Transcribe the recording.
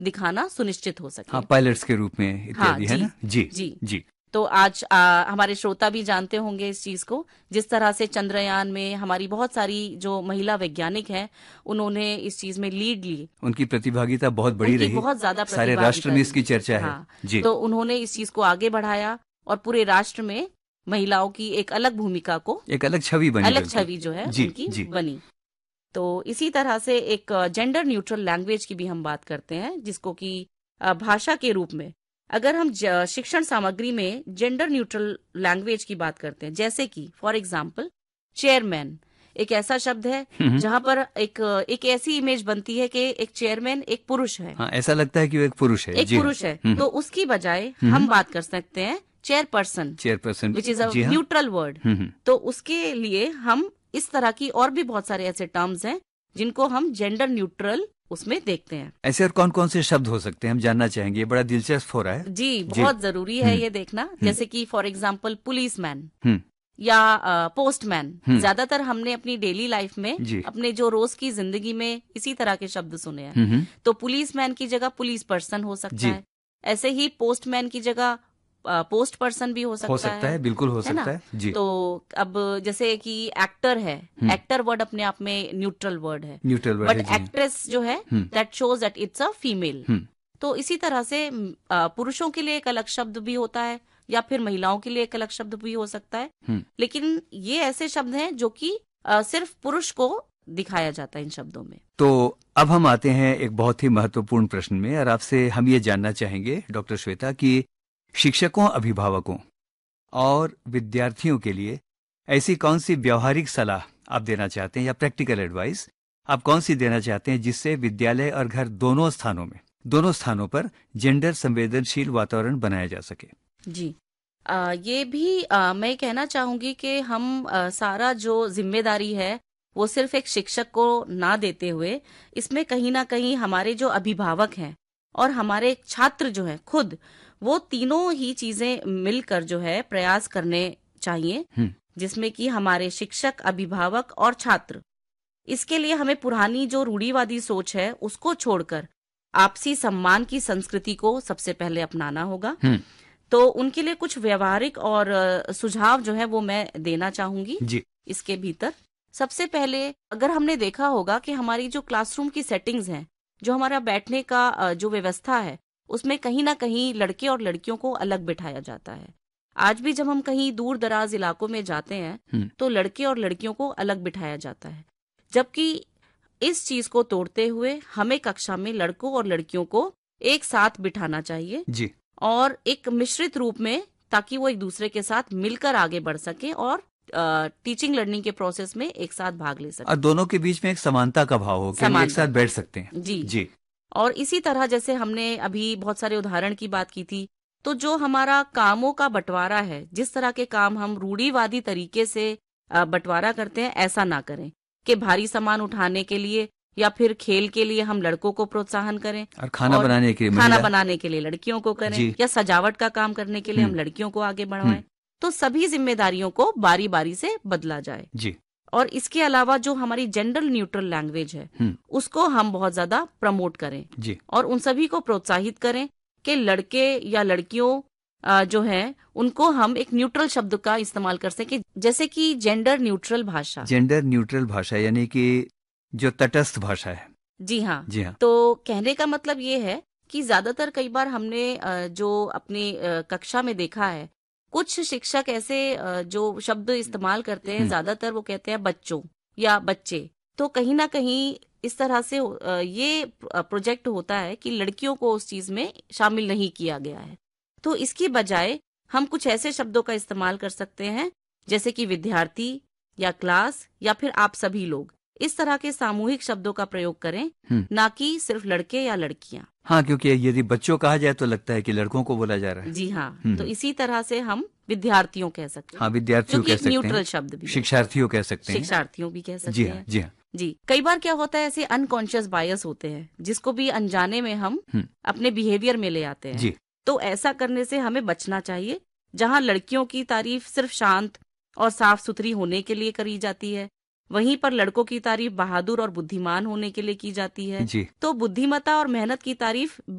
दिखाना सुनिश्चित हो सके। हाँ, पायलट्स के रूप में इत्यादि, है जी, ना? जी जी। जी। तो आज हमारे श्रोता भी जानते होंगे इस चीज को, जिस तरह से चंद्रयान में हमारी बहुत सारी जो महिला वैज्ञानिक हैं, उन्होंने इस चीज में लीड ली। उनकी प्रतिभागिता बहुत बड़ी उनकी रही, बहुत ज्यादा सारे राष्ट्र प्रतिभागिता में रही। इसकी चर्चा है। हाँ, जी। तो उन्होंने इस चीज को आगे बढ़ाया और पूरे राष्ट्र में महिलाओं की एक अलग भूमिका को, एक अलग छवि बनी, अलग बल्कि। छवि जो है जी उनकी जी। बनी। तो इसी तरह से एक जेंडर न्यूट्रल लैंग्वेज की भी हम बात करते हैं, जिसको कि भाषा के रूप में अगर हम शिक्षण सामग्री में जेंडर न्यूट्रल लैंग्वेज की बात करते हैं, जैसे कि फॉर एग्जाम्पल चेयरमैन एक ऐसा शब्द है जहां पर एक ऐसी इमेज बनती है कि एक चेयरमैन एक पुरुष है। हाँ, ऐसा लगता है कि वो एक पुरुष है। एक जी पुरुष है, तो उसकी बजाय हम बात कर सकते हैं chairperson, chairperson, which is a जी हाँ। Neutral word. तो उसके लिए हम इस तरह की और भी बहुत सारे ऐसे टर्म्स हैं जिनको हम जेंडर न्यूट्रल उसमें देखते हैं। ऐसे और कौन कौन से शब्द हो सकते हैं, हम जानना चाहेंगे, ये बड़ा दिलचस्प हो रहा है। जी, बहुत जरूरी है ये देखना। जैसे कि फॉर एग्जाम्पल पुलिसमैन या पोस्टमैन, ज्यादातर हमने अपनी डेली लाइफ में जी। अपने जो रोज की जिंदगी में इसी तरह के शब्द सुने हैं। तो पुलिसमैन की जगह पुलिस पर्सन हो सकता है। ऐसे ही पोस्टमैन की जगह पोस्ट पर्सन भी हो सकता है। बिल्कुल हो है ना? सकता है जी। तो अब जैसे कि एक्टर है, एक्टर वर्ड अपने आप में न्यूट्रल वर्ड है, न्यूट्रल वर्ड बट है, जी। एक्ट्रेस जो है that shows that it's a female. तो इसी तरह से पुरुषों के लिए एक अलग शब्द भी होता है या फिर महिलाओं के लिए एक अलग शब्द भी हो सकता है। लेकिन ये ऐसे शब्द हैं जो कि सिर्फ पुरुष को दिखाया जाता है इन शब्दों में। तो अब हम आते हैं एक बहुत ही महत्वपूर्ण प्रश्न में, और आपसे हम ये जानना चाहेंगे डॉक्टर श्वेता कि शिक्षकों, अभिभावकों और विद्यार्थियों के लिए ऐसी कौन सी व्यावहारिक सलाह आप देना चाहते हैं, या प्रैक्टिकल एडवाइस आप कौन सी देना चाहते हैं, जिससे विद्यालय और घर दोनों स्थानों पर जेंडर संवेदनशील वातावरण बनाया जा सके? जी, ये भी मैं कहना चाहूंगी कि हम सारा जो जिम्मेदारी है वो सिर्फ एक शिक्षक को ना देते हुए, इसमें कहीं ना कहीं हमारे जो अभिभावक हैं और हमारे छात्र जो है खुद, वो तीनों ही चीजें मिलकर जो है प्रयास करने चाहिए, जिसमें कि हमारे शिक्षक, अभिभावक और छात्र। इसके लिए हमें पुरानी जो रूढ़िवादी सोच है उसको छोड़कर आपसी सम्मान की संस्कृति को सबसे पहले अपनाना होगा। तो उनके लिए कुछ व्यवहारिक और सुझाव जो है वो मैं देना चाहूंगी जी। इसके भीतर। सबसे पहले अगर हमने देखा होगा कि हमारी जो क्लासरूम की सेटिंग्स हैं, जो हमारा बैठने का जो व्यवस्था है, उसमें कहीं ना कहीं लड़के और लड़कियों को अलग बिठाया जाता है। आज भी जब हम कहीं दूर दराज इलाकों में जाते हैं तो लड़के और लड़कियों को अलग बिठाया जाता है, जबकि इस चीज को तोड़ते हुए हमें कक्षा में लड़कों और लड़कियों को एक साथ बिठाना चाहिए जी। और एक मिश्रित रूप में, ताकि वो एक दूसरे के साथ मिलकर आगे बढ़ सके और टीचिंग लर्निंग के प्रोसेस में एक साथ भाग ले सके, और दोनों के बीच में एक समानता का भाव हो कि हम एक साथ बैठ सकते हैं। जी जी। और इसी तरह जैसे हमने अभी बहुत सारे उदाहरण की बात की थी, तो जो हमारा कामों का बंटवारा है, जिस तरह के काम हम रूढ़िवादी तरीके से बंटवारा करते हैं, ऐसा ना करें कि भारी सामान उठाने के लिए या फिर खेल के लिए हम लड़कों को प्रोत्साहन करें, और खाना बनाने के लिए लड़कियों को करें, या सजावट का काम करने के लिए हम लड़कियों को आगे बढ़ाएं। तो सभी जिम्मेदारियों को बारी बारी से बदला जाए जी। और इसके अलावा जो हमारी जेंडर न्यूट्रल लैंग्वेज है उसको हम बहुत ज्यादा प्रमोट करें जी। और उन सभी को प्रोत्साहित करें कि लड़के या लड़कियों जो हैं उनको हम एक न्यूट्रल शब्द का इस्तेमाल कर सकें, जैसे कि जेंडर न्यूट्रल भाषा। जेंडर न्यूट्रल भाषा यानी कि जो तटस्थ भाषा है। जी हाँ, जी हाँ। तो कहने का मतलब ये है कि ज्यादातर कई बार हमने जो अपनी कक्षा में देखा है, कुछ शिक्षक ऐसे जो शब्द इस्तेमाल करते हैं, ज्यादातर वो कहते हैं बच्चों या बच्चे। तो कहीं ना कहीं इस तरह से ये प्रोजेक्ट होता है कि लड़कियों को उस चीज में शामिल नहीं किया गया है। तो इसकी बजाय हम कुछ ऐसे शब्दों का इस्तेमाल कर सकते हैं, जैसे कि विद्यार्थी या क्लास या फिर आप सभी लोग। इस तरह के सामूहिक शब्दों का प्रयोग करें, ना कि सिर्फ लड़के या लड़कियां। हाँ, क्योंकि यदि बच्चों कहा जाए तो लगता है कि लड़कों को बोला जा रहा है। जी हाँ, तो इसी तरह से हम विद्यार्थियों कह सकते हैं। हाँ, विद्यार्थियों कह सकते हैं, न्यूट्रल शब्द भी। शिक्षार्थियों कह सकते हैं, शिक्षार्थियों भी कह सकते जी हैं। हाँ, जी हाँ। जी, कई बार क्या होता है, ऐसे अनकॉन्शियस बायस होते हैं जिसको भी अनजाने में हम अपने बिहेवियर में ले आते हैं। जी। तो ऐसा करने से हमें बचना चाहिए। जहाँ लड़कियों की तारीफ सिर्फ शांत और साफ सुथरी होने के लिए करी जाती है, वहीं पर लड़कों की तारीफ बहादुर और बुद्धिमान होने के लिए की जाती है। जी। तो बुद्धिमत्ता और मेहनत की तारीफ